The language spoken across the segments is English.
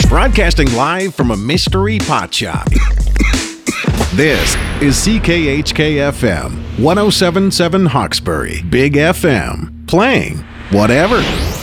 Broadcasting live from a mystery pot shop. This is CKHK-FM 107.7 Hawkesbury, Big FM, playing whatever.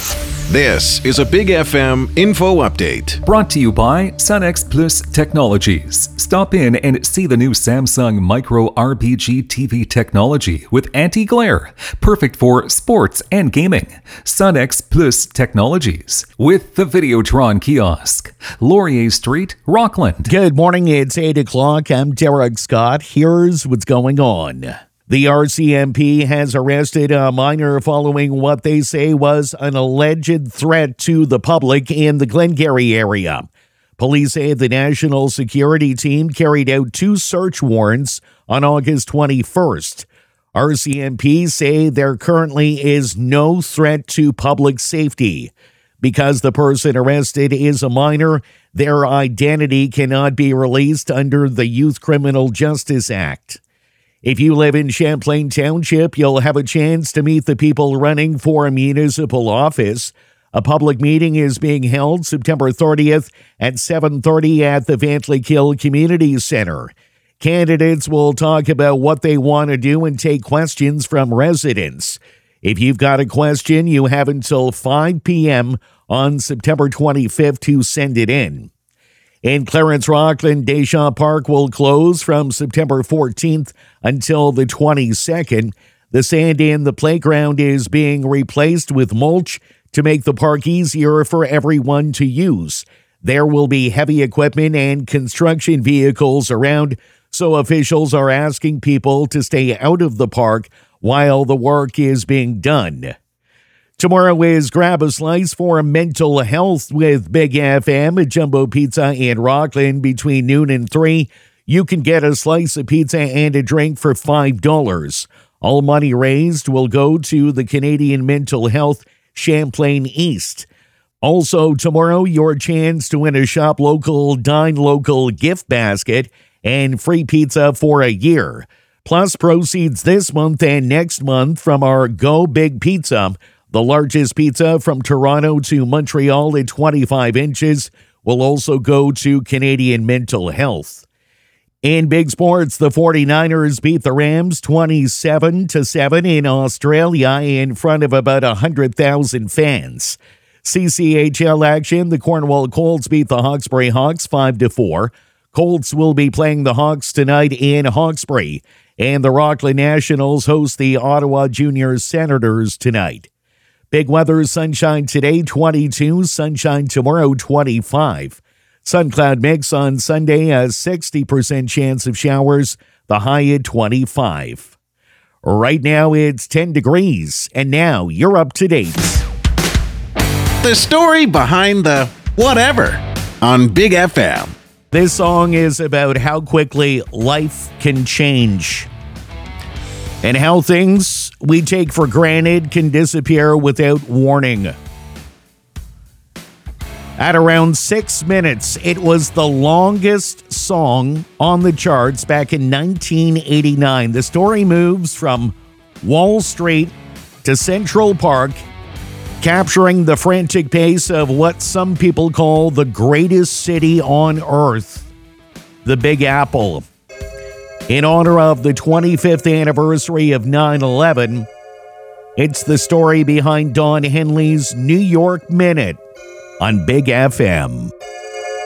This is a Big FM info update. Brought to you by SunX Plus Technologies. Stop in and see the new Samsung Micro RPG TV technology with anti-glare. Perfect for sports and gaming. SunX Plus Technologies with the Videotron kiosk. Laurier Street, Rockland. Good morning, it's 8 o'clock. I'm Derek Scott. Here's what's going on. The RCMP has arrested a minor following what they say was an alleged threat to the public in the Glengarry area. Police say the National Security Team carried out 2 search warrants on August 21st. RCMP say there currently is no threat to public safety. Because the person arrested is a minor, their identity cannot be released under the Youth Criminal Justice Act. If you live in Champlain Township, you'll have a chance to meet the people running for a municipal office. A public meeting is being held September 30th at 7:30 at the Ventlikill Community Center. Candidates will talk about what they want to do and take questions from residents. If you've got a question, you have until 5 p.m. on September 25th to send it in. In Clarence Rockland, Deschamps Park will close from September 14th until the 22nd. The sand in the playground is being replaced with mulch to make the park easier for everyone to use. There will be heavy equipment and construction vehicles around, so officials are asking people to stay out of the park while the work is being done. Tomorrow is Grab a Slice for Mental Health with Big FM at Jumbo Pizza in Rockland between noon and 3. You can get a slice of pizza and a drink for $5. All money raised will go to the Canadian Mental Health Champlain East. Also tomorrow, your chance to win a Shop Local, Dine Local gift basket and free pizza for a year. Plus proceeds this month and next month from our Go Big Pizza. The largest pizza from Toronto to Montreal at 25 inches will also go to Canadian Mental Health. In big sports, the 49ers beat the Rams 27-7 in Australia in front of about 100,000 fans. CCHL action, the Cornwall Colts beat the Hawkesbury Hawks 5-4. Colts will be playing the Hawks tonight in Hawkesbury, and the Rockland Nationals host the Ottawa Junior Senators tonight. Big weather, sunshine today, 22. Sunshine tomorrow, 25. Sun cloud mix on Sunday, a 60% chance of showers, the high at 25. Right now, it's 10 degrees, and now you're up to date. The story behind the whatever on Big FM. This song is about how quickly life can change and how things we take for granted can disappear without warning. At around 6 minutes, it was the longest song on the charts back in 1989. The story moves from Wall Street to Central Park, capturing the frantic pace of what some people call the greatest city on earth, the Big Apple. In honor of the 25th anniversary of 9/11, it's the story behind Don Henley's New York Minute on Big FM.